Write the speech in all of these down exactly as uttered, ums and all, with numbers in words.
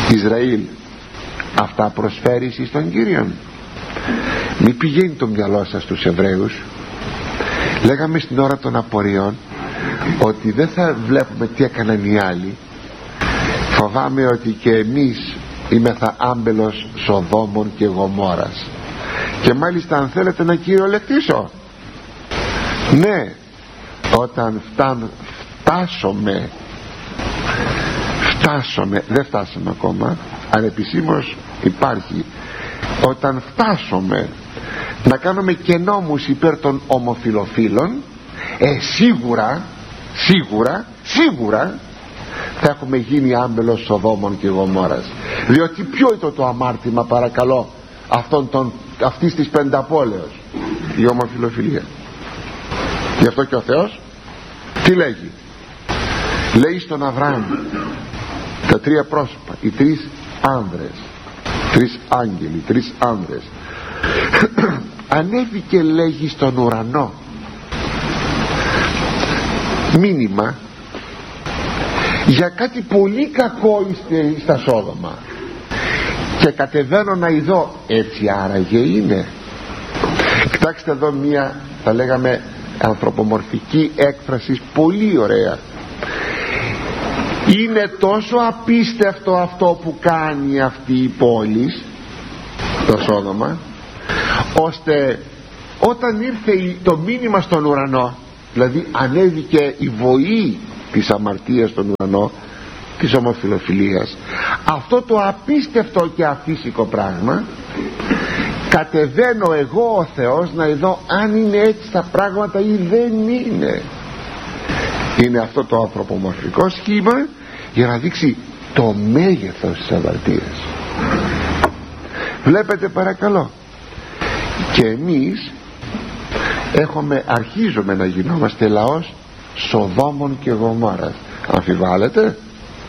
Ισραήλ, αυτά προσφέρεις εις τον Κύριον? Μη πηγαίνει το μυαλό σας στους Εβραίους. Λέγαμε στην ώρα των απορριών ότι δεν θα βλέπουμε τι έκαναν οι άλλοι. Φοβάμαι ότι και εμείς είμεθα άμπελος Σοδόμων και Γομόρας. Και μάλιστα, αν θέλετε να κυριολεκτήσω, ναι, όταν φτάν, φτάσουμε φτάσουμε δεν φτάσαμε ακόμα, αλλά επισήμως υπάρχει, όταν φτάσουμε να κάνουμε και νόμους υπέρ των ομοφιλοφίλων, ε, σίγουρα σίγουρα σίγουρα θα έχουμε γίνει άμπελος Σοδόμων και Γομόρας. Διότι ποιο ήταν το αμάρτημα, παρακαλώ, αυτών των, αυτής της πενταπόλεως? Η ομοφιλοφιλία. Γι' αυτό και ο Θεός τι λέγει? Λέει στον Αβραάμ τα τρία πρόσωπα, οι τρεις άνδρες, τρεις άγγελοι, τρεις άνδρες. Ανέβηκε, λέγει, στον ουρανό μήνυμα για κάτι πολύ κακό στα Σόδομα, και κατεβαίνω να ειδώ. Έτσι άραγε είναι? Κοιτάξτε εδώ μία, θα λέγαμε, ανθρωπομορφική έκφραση, πολύ ωραία. Είναι τόσο απίστευτο αυτό που κάνει αυτή η πόλη, το Σόδομα, ώστε όταν ήρθε το μήνυμα στον ουρανό, δηλαδή ανέβηκε η βοή της αμαρτίας στον ουρανό, της ομοφιλοφιλίας, αυτό το απίστευτο και αφύσικο πράγμα, κατεβαίνω εγώ ο Θεός να δω αν είναι έτσι τα πράγματα ή δεν είναι. Είναι αυτό το ανθρωπομορφικό σχήμα για να δείξει το μέγεθος της αμαρτίας. Βλέπετε, παρακαλώ, και εμείς έχουμε, αρχίζουμε να γινόμαστε λαός Σοδόμων και Γομόρας. Αμφιβάλλετε?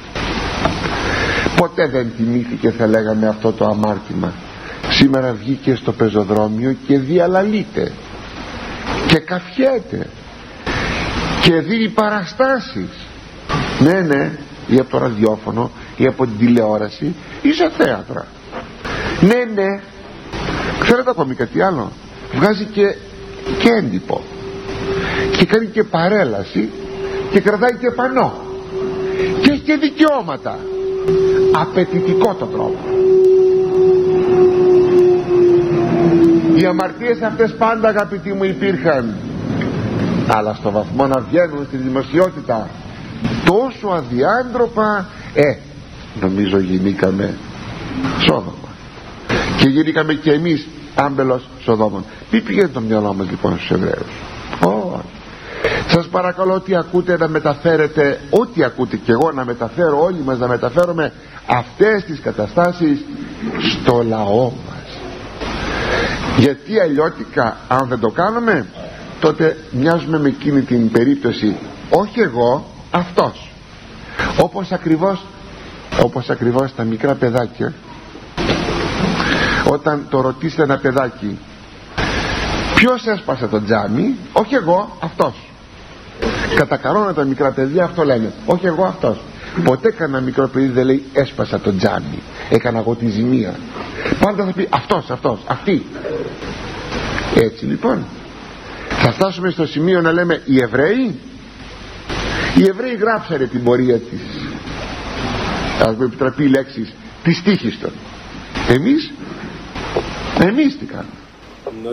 Ποτέ δεν τιμήθηκε, θα λέγαμε, αυτό το αμάρτημα. Σήμερα βγήκε στο πεζοδρόμιο και διαλαλείται και καφιέται και δίνει παραστάσεις, ναι ναι, ή από το ραδιόφωνο ή από την τηλεόραση ή σε θέατρα. Ναι ναι, ξέρετε ακόμη κάτι άλλο? Βγάζει και, και έντυπο και κάνει και παρέλαση και κρατάει και πανό και έχει και δικαιώματα. Απαιτητικό το τρόπο. Οι αμαρτίες αυτές πάντα, αγαπητοί μου, υπήρχαν, αλλά στο βαθμό να βγαίνουν στη δημοσιότητα τόσο αδιάντροπα, ε, νομίζω γινήκαμε Σόδομα. Και γινήκαμε και εμείς άμπελος Σοδόμων. Μη πηγαίνει το μυαλό μας λοιπόν στους Εβραίους. Oh. Σας παρακαλώ, ό,τι ακούτε να μεταφέρετε, ό,τι ακούτε και εγώ να μεταφέρω, όλοι μας να μεταφέρουμε αυτές τις καταστάσεις στο λαό μας. Γιατί αλλιώτικα, αν δεν το κάνουμε, τότε μοιάζουμε με εκείνη την περίπτωση, όχι εγώ, αυτός. Όπως ακριβώς όπως ακριβώς τα μικρά παιδάκια, όταν το ρωτήσετε ένα παιδάκι, ποιος έσπασε το τζάμι? Όχι εγώ, αυτός. Κατά κανόνα τα μικρά παιδιά αυτό λένε, όχι εγώ, αυτός. Ποτέ κανένα μικρό παιδί δεν λέει έσπασα το τζάμι, έκανα εγώ τη ζημία. Πάντα θα πει αυτός, αυτός, αυτή. Έτσι λοιπόν θα φτάσουμε στο σημείο να λέμε οι Εβραίοι οι Εβραίοι γράψανε την πορεία της, ας μου επιτραπεί η λέξη, της τύχης των. Εμείς εμείς τι κάνουμε?